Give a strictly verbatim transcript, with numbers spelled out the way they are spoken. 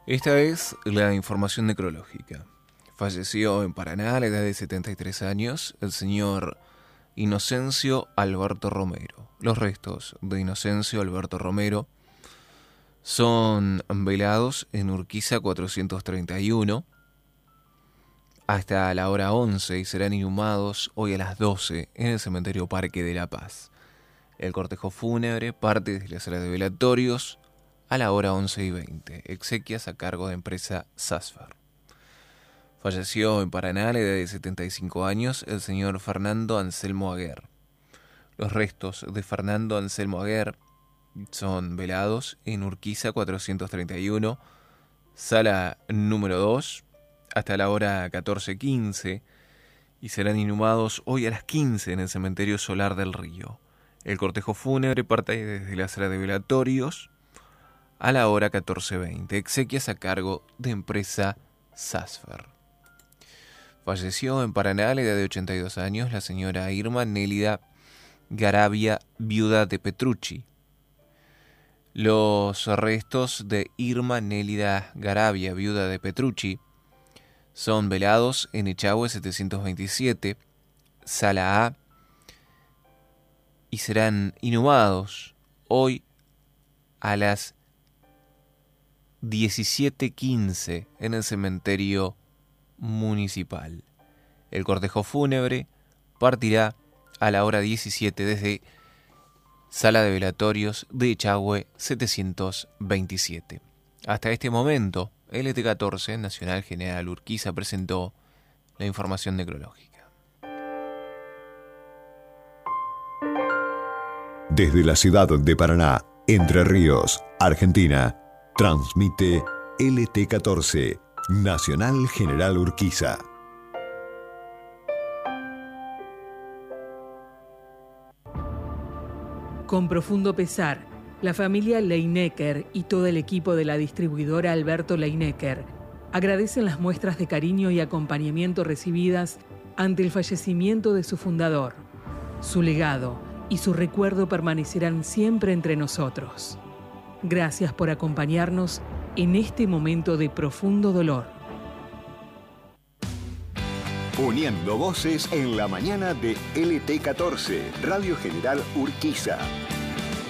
Esta es la información necrológica. Falleció en Paraná a la edad de setenta y tres años el señor Inocencio Alberto Romero. Los restos de Inocencio Alberto Romero son velados en Urquiza cuatrocientos treinta y uno hasta la hora once y serán inhumados hoy a las doce en el cementerio Parque de la Paz. El cortejo fúnebre parte desde la sala de velatorios a la hora once y veinte. Exequias a cargo de empresa Sasfar. Falleció en Paraná a la edad de setenta y cinco años el señor Fernando Anselmo Aguer. Los restos de Fernando Anselmo Aguer son velados en Urquiza cuatrocientos treinta y uno, sala número dos, hasta la hora catorce quince, y serán inhumados hoy a las quince en el cementerio Solar del Río. El cortejo fúnebre parte desde la sala de velatorios a la hora catorce veinte. Exequias a cargo de empresa Sasfar. Falleció en Paraná a la edad de ochenta y dos años la señora Irma Nélida Garavia, viuda de Petrucci. Los restos de Irma Nélida Garavia, viuda de Petrucci, son velados en Echagüe setecientos veintisiete, sala A, y serán inhumados hoy a las diecisiete quince en el cementerio municipal. El cortejo fúnebre partirá a la hora diecisiete desde sala de velatorios de Echagüe setecientos veintisiete. Hasta este momento, L T catorce, Nacional General Urquiza, presentó la información necrológica. Desde la ciudad de Paraná, Entre Ríos, Argentina, transmite L T catorce, Nacional General Urquiza. Con profundo pesar, la familia Leinecker y todo el equipo de la distribuidora Alberto Leinecker agradecen las muestras de cariño y acompañamiento recibidas ante el fallecimiento de su fundador. Su legado y su recuerdo permanecerán siempre entre nosotros. Gracias por acompañarnos en este momento de profundo dolor. Uniendo voces en la mañana de L T catorce, Radio General Urquiza.